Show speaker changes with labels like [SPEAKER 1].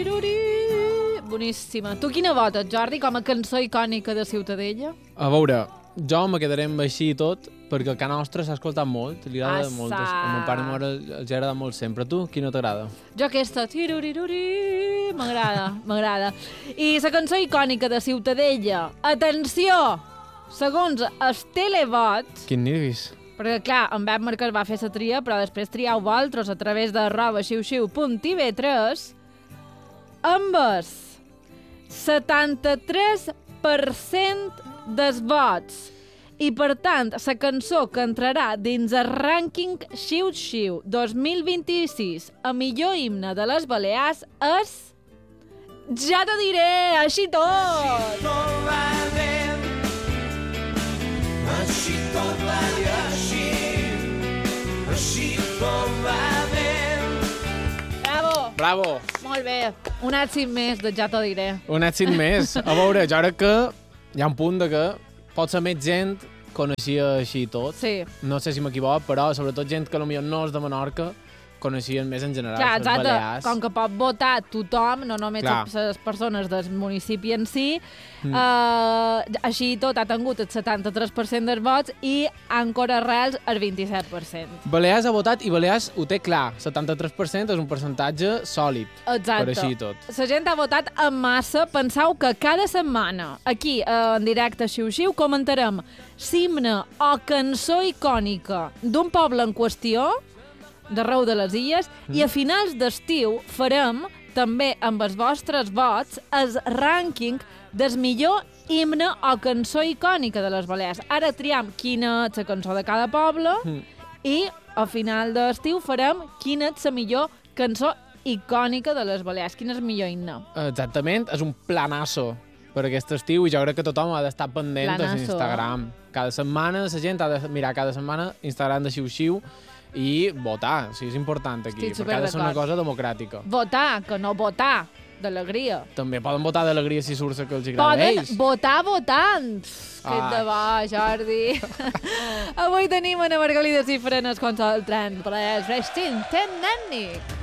[SPEAKER 1] Boníssima. Tu quina votes, Jordi, com a cançó icònica de Ciutadella?
[SPEAKER 2] A veure, jo me quedaré amb així i tot, perquè el Ca Nostra s'ha escoltat molt, li agrada molt. A mon pare i mare els agrada molt sempre. Tu, quina t'agrada?
[SPEAKER 1] Jo aquesta, m'agrada. I la cançó icònica de Ciutadella, atenció, segons els televots,
[SPEAKER 2] Quin nervis.
[SPEAKER 1] perquè clar, en Pep Marquès va fer la tria, però després triau vosaltres a través de @xiu-xiu.tv3, amb el 73% dels vots. I, per tant, la cançó que entrarà dins el rànquing Xiu-Xiu 2026 a millor himne de les Balears és... Ja t'ho diré, així tot!
[SPEAKER 3] Així tot va bé, així tot va bé, així tot va bé.
[SPEAKER 1] Bravo!
[SPEAKER 2] Bravo!
[SPEAKER 1] Molt bé, un èxit més de Ja t'ho diré.
[SPEAKER 2] Un èxit més. A veure, jo crec que hi ha un punt de que potser més gent coneixia així tot.
[SPEAKER 1] Sí.
[SPEAKER 2] No sé si m'equivoco, però sobretot gent que potser no és de Menorca coneixien més en general
[SPEAKER 1] Clar,
[SPEAKER 2] les
[SPEAKER 1] exacte,
[SPEAKER 2] Balears.
[SPEAKER 1] com que pot votar tothom, no només
[SPEAKER 2] Clar.
[SPEAKER 1] les persones del municipi en si, així i tot ha tingut el 73% dels vots i Àncora Arrels el 27%.
[SPEAKER 2] Balears ha votat i Balears ho té clar. 73% és un percentatge sòlid.
[SPEAKER 1] Exacte.
[SPEAKER 2] Per així i tot.
[SPEAKER 1] La gent ha votat en massa. Penseu que cada setmana, aquí, en directe a Xiu-Xiu, comentarem l'himne o cançó icònica d'un poble en qüestió, d'arreu de les illes, i a finals d'estiu farem, també amb els vostres vots, el rànquing del millor himne o cançó icònica de les Balears. Ara triam quina és la cançó de cada poble i a final d'estiu farem quina és la millor cançó icònica de les Balears. Quin és el millor himne?
[SPEAKER 2] Exactament, és un planasso per aquest estiu i jo crec que tothom ha d'estar pendent a Instagram. Cada setmana la gent ha de mirar cada setmana Instagram de Xiu-Xiu i votar, o sigui, és important aquí,
[SPEAKER 1] Estic
[SPEAKER 2] perquè ha de ser una
[SPEAKER 1] superdd'acord.
[SPEAKER 2] cosa democràtica.
[SPEAKER 1] Votar, que no votar, d'alegria.
[SPEAKER 2] També poden votar d'alegria si surt la que els agrada a
[SPEAKER 1] Poden
[SPEAKER 2] ells.
[SPEAKER 1] votar votant. Que et de bo, Jordi. Avui tenim Ana Margalida Cifrenes contra el tren. Però és Restin, ten nènic.